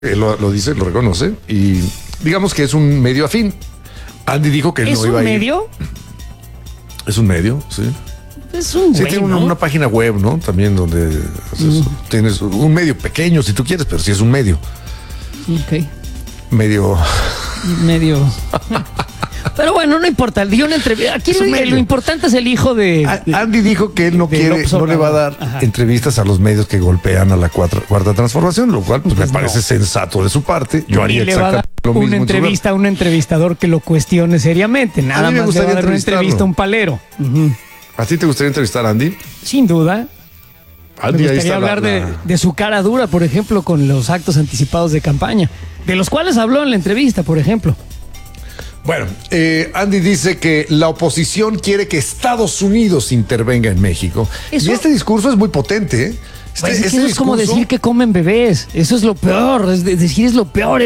Él lo dice, lo reconoce y digamos que es un medio afín. Andy dijo que él no iba a ir. ¿Es un medio? Es un medio, sí. Es un sí, tiene una página web, ¿no? También donde tienes un medio pequeño, si tú quieres, pero sí es un medio. Ok. Medio. Pero bueno, no importa. Dio una entrevista. Aquí lo importante es el hijo de Andy dijo que él no le va a dar entrevistas a los medios que golpean a la cuarta transformación, lo cual pues me parece sensato de su parte. Yo haría exactamente lo mismo. Una entrevista a un entrevistador que lo cuestione seriamente. Nada más le va a dar una entrevista a un palero. ¿A ti te gustaría entrevistar a Andy? Sin duda. Me gustaría hablar de su cara dura, por ejemplo, con los actos anticipados de campaña, de los cuales habló en la entrevista, por ejemplo. Bueno, Andy dice que la oposición quiere que Estados Unidos intervenga en México. Y este discurso es muy potente, ¿eh? Eso es como decir que comen bebés. Eso es lo peor. Es lo peor.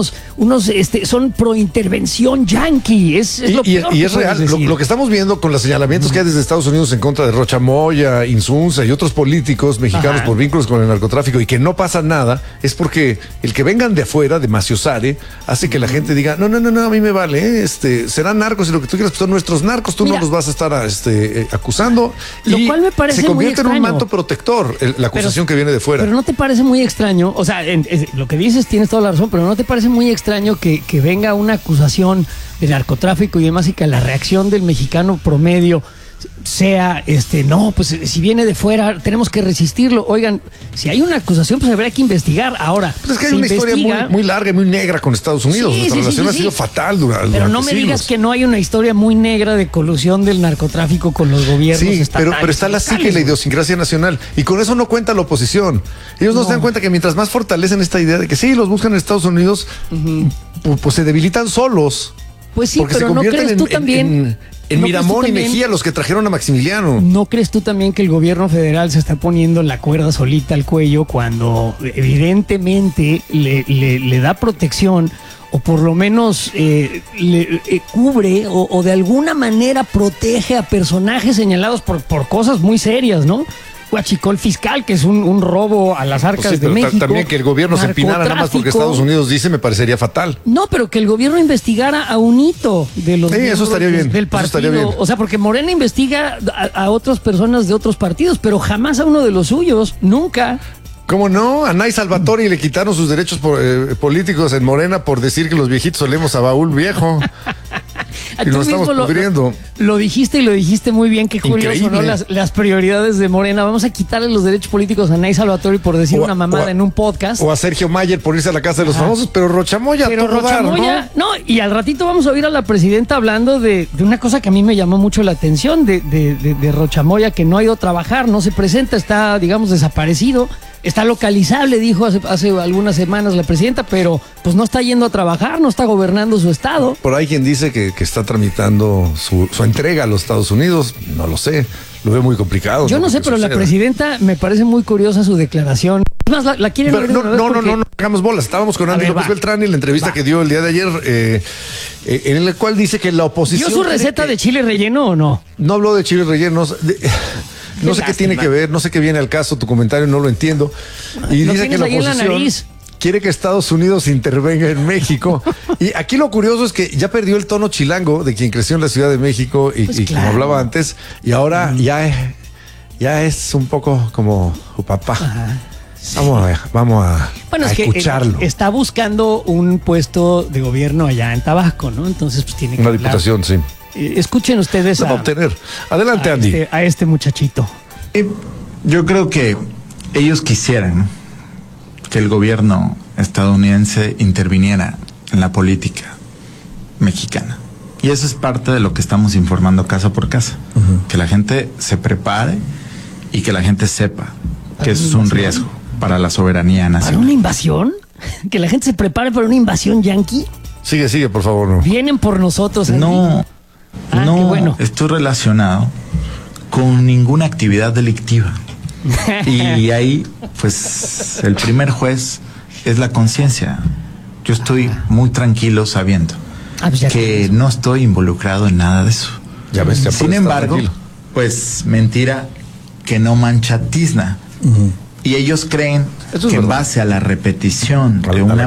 Son pro intervención yanqui. Es lo peor. Y es real. Lo que estamos viendo con los señalamientos que hay desde Estados Unidos en contra de Rocha Moya, Insunza y otros políticos mexicanos por vínculos con el narcotráfico y que no pasa nada, es porque el que vengan de afuera, de Maciosare, hace que la gente diga, no, a mí me vale, serán narcos y lo que tú quieras, pues son nuestros narcos, tú no los vas a estar acusando. Lo cual me parece se convierte muy en un manto protector. La acusación que viene de fuera. Pero no te parece muy extraño, o sea, lo que dices tienes toda la razón, pero no te parece muy extraño que venga una acusación de narcotráfico y demás y que la reacción del mexicano promedio sea, no, pues si viene de fuera tenemos que resistirlo. Oigan, si hay una acusación, pues habría que investigar. Ahora, pues es que hay una historia muy larga y muy negra con Estados Unidos. Nuestra relación ha sido fatal durante Pero no me digas que no hay una historia muy negra de colusión del narcotráfico con los gobiernos estatales. Pero está la psique y la idiosincrasia nacional. Y con eso no cuenta la oposición. Ellos no se dan cuenta que mientras más fortalecen esta idea de que sí, los buscan en Estados Unidos, pues se debilitan solos. Pues sí, pero ¿no crees tú también? En Miramón y Mejía, los que trajeron a Maximiliano. ¿No crees tú también que el gobierno federal se está poniendo la cuerda solita al cuello cuando evidentemente le da protección o por lo menos cubre o de alguna manera protege a personajes señalados por cosas muy serias, ¿no? Huachicol fiscal, que es un robo a las arcas de México. También que el gobierno se empinara nada más porque Estados Unidos dice, me parecería fatal. No, pero que el gobierno investigara a un hito de los eso estaría bien, del partido. Eso estaría bien. O sea, porque Morena investiga a otras personas de otros partidos, pero jamás a uno de los suyos, nunca. ¿Cómo no? A Nay Salvatori le quitaron sus derechos políticos en Morena por decir que los viejitos olemos a baúl viejo. Y nos estamos pudriendo. Lo dijiste y lo dijiste muy bien, qué curioso, ¿no? Las prioridades de Morena. Vamos a quitarle los derechos políticos a Nay Salvatori por decir una mamada en un podcast. O a Sergio Mayer por irse a la casa de los famosos, pero Rocha Moya, ¿no? Y al ratito vamos a oír a la presidenta hablando de una cosa que a mí me llamó mucho la atención, de Rocha Moya, que no ha ido a trabajar, no se presenta, está, digamos, desaparecido. Está localizable, dijo hace algunas semanas la presidenta, pero pues no está yendo a trabajar, no está gobernando su estado. Por ahí quien dice que está tramitando su entrega a los Estados Unidos, no lo sé, lo veo muy complicado. Yo no sé, pero la presidenta me parece muy curiosa su declaración. Es más, la quieren ver. No hagamos bolas. Estábamos con Andy López Beltrán y la entrevista que dio el día de ayer, en la cual dice que la oposición. ¿Dio su receta de chile relleno o no? No habló de chile rellenos. No sé qué tiene que ver, no sé qué viene al caso, tu comentario no lo entiendo. Y dice que la oposición quiere que Estados Unidos intervenga en México. Y aquí lo curioso es que ya perdió el tono chilango de quien creció en la Ciudad de México y como hablaba antes, y ahora ya es un poco como su papá. Sí. Vamos a escucharlo. Está buscando un puesto de gobierno allá en Tabasco, ¿no? Entonces pues tiene que una diputación, sí. Escuchen ustedes a obtener. Adelante, Andy. A este muchachito. Yo creo que ellos quisieran que el gobierno estadounidense interviniera en la política mexicana. Y eso es parte de lo que estamos informando casa por casa. Que la gente se prepare y que la gente sepa que eso es un riesgo para la soberanía nacional. ¿Para una invasión? ¿Que la gente se prepare para una invasión yanqui? Sigue, por favor. No. Vienen por nosotros, Andy. No, estoy relacionado con ninguna actividad delictiva. Y ahí, pues, el primer juez es la conciencia. Yo estoy muy tranquilo sabiendo que no estoy involucrado en nada de eso. Ya ves, sin embargo, pues, mentira que no mancha tizna. Y ellos creen que en base a la repetición de una